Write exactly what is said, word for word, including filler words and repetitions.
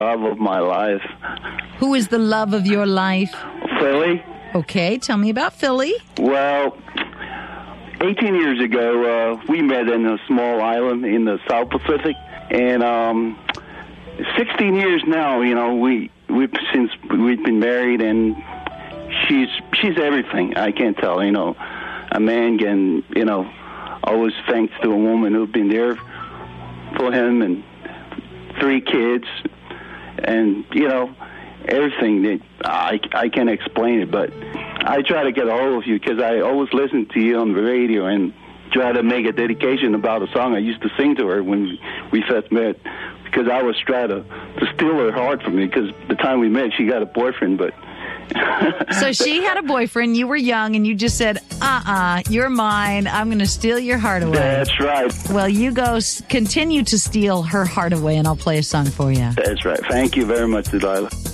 love of my life. Who is the love of your life? Philly. Okay, tell me about Philly. Well, eighteen years ago, uh, we met in a small island in the South Pacific, and um, sixteen years now, you know, we we've since we've been married, and she's she's everything. I can't tell, you know, a man can, you know, always thanks to a woman who's been there for him, and three kids, and you know, everything that I, I can't explain it, but I try to get a hold of you because I always listen to you on the radio and try to make a dedication about a song I used to sing to her when we first met, because I was trying to, to steal her heart from me, because the time we met she got a boyfriend, but so she had a boyfriend, you were young, and you just said, uh-uh, you're mine, I'm going to steal your heart away. That's right. Well, you go s- continue to steal her heart away, and I'll play a song for you. That's right. Thank you very much, Delilah.